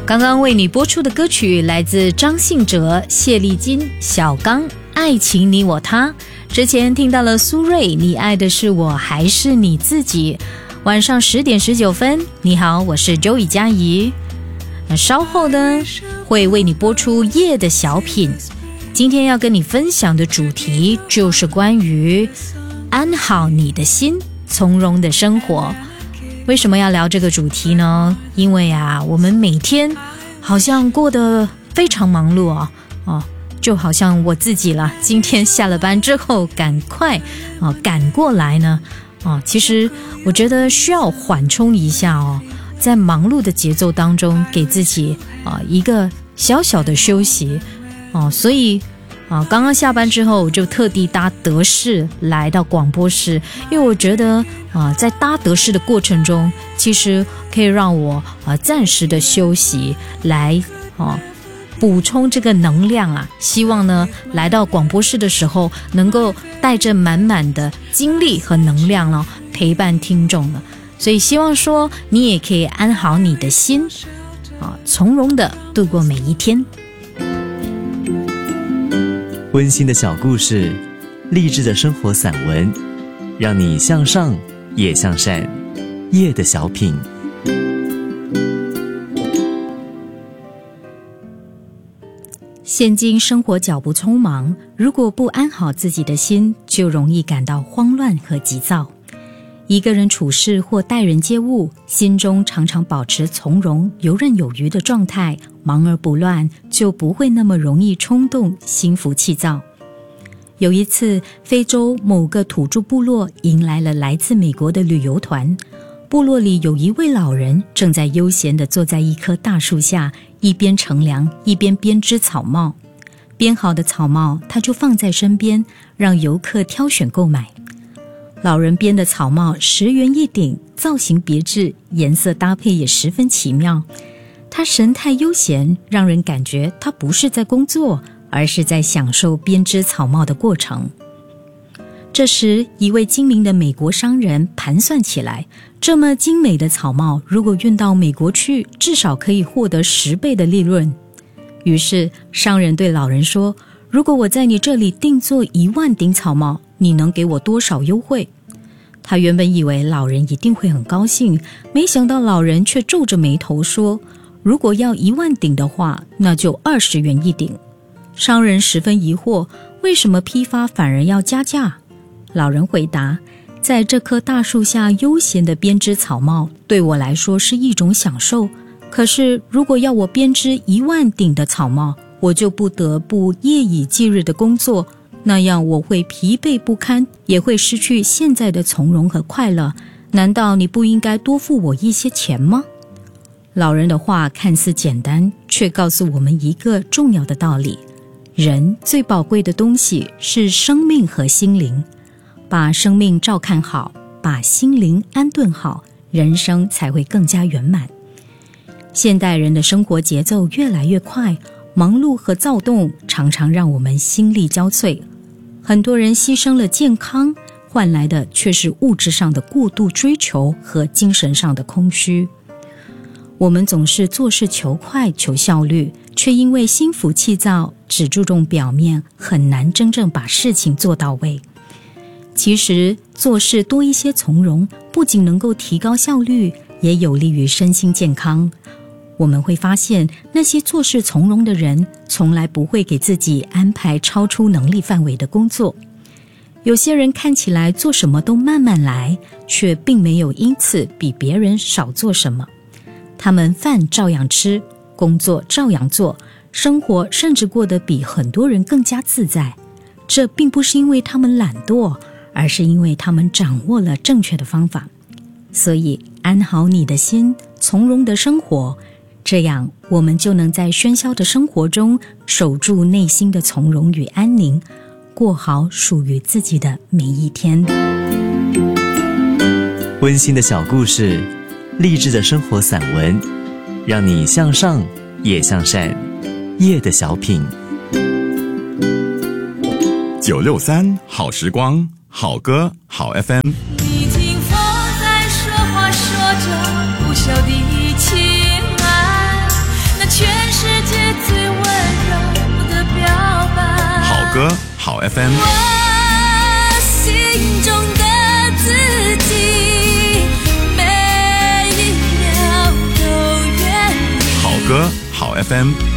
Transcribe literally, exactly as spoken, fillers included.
刚刚为你播出的歌曲来自张信哲、谢丽金、小刚，爱情你我他。之前听到了苏芮，你爱的是我还是你自己。晚上十点十九分，你好，我是 Joey 嘉怡。那稍后呢，会为你播出夜的小品。今天要跟你分享的主题就是关于安好你的心，从容的生活。为什么要聊这个主题呢？因为啊，我们每天好像过得非常忙碌啊，哦，就好像我自己了，今天下了班之后赶快啊赶过来呢，啊，其实我觉得需要缓冲一下哦，在忙碌的节奏当中，给自己啊一个小小的休息哦，所以啊，刚刚下班之后，我就特地搭德士来到广播室，因为我觉得啊，在搭德士的过程中，其实可以让我啊暂时的休息，来啊补充这个能量啊。希望呢，来到广播室的时候，能够带着满满的精力和能量了，陪伴听众了。所以希望说，你也可以安好你的心，啊，从容的度过每一天。 温馨的小故事，励志的生活散文，让你向上也向善。夜的小品。 现今生活脚步匆忙，如果不安好自己的心，就容易感到慌乱和急躁。一个人处事或待人接物，心中常常保持从容、游刃有余的状态，忙而不乱，就不会那么容易冲动、心浮气躁。有一次，非洲某个土著部落迎来了来自美国的旅游团。部落里有一位老人正在悠闲地坐在一棵大树下，一边乘凉，一边编织草帽。编好的草帽，他就放在身边，让游客挑选购买。老人编的草帽十元一顶，造型别致，颜色搭配也十分奇妙。他神态悠闲，让人感觉他不是在工作，而是在享受编织草帽的过程。这时，一位精明的美国商人盘算起来，这么精美的草帽，如果运到美国去，至少可以获得十倍的利润。于是，商人对老人说：“如果我在你这里定做一万顶草帽，你能给我多少优惠？”他原本以为老人一定会很高兴，没想到老人却皱着眉头说：“如果要一万顶的话，那就二十元一顶。”商人十分疑惑，为什么批发反而要加价？老人回答：“在这棵大树下悠闲地编织草帽，对我来说是一种享受。可是如果要我编织一万顶的草帽，我就不得不夜以继日的工作，那样我会疲惫不堪，也会失去现在的从容和快乐。难道你不应该多付我一些钱吗？”老人的话看似简单，却告诉我们一个重要的道理：人最宝贵的东西是生命和心灵。把生命照看好，把心灵安顿好，人生才会更加圆满。现代人的生活节奏越来越快，忙碌和躁动常常让我们心力交瘁。很多人牺牲了健康，换来的却是物质上的过度追求和精神上的空虚。我们总是做事求快求效率，却因为心浮气躁，只注重表面，很难真正把事情做到位。其实做事多一些从容，不仅能够提高效率，也有利于身心健康。我们会发现，那些做事从容的人，从来不会给自己安排超出能力范围的工作。有些人看起来做什么都慢慢来，却并没有因此比别人少做什么。他们饭照样吃，工作照样做，生活甚至过得比很多人更加自在。这并不是因为他们懒惰，而是因为他们掌握了正确的方法。所以安好你的心，从容的生活，这样我们就能在喧嚣的生活中守住内心的从容与安宁，过好属于自己的每一天。 温馨的小故事，励志的生活散文，让你向上也向善。夜的小品。 九六三好时光，好歌好 F M。 你听风在说话，说着不晓的情爱，那好 F M。 我心中的自己，每一秒都愿意。 好歌好 F M。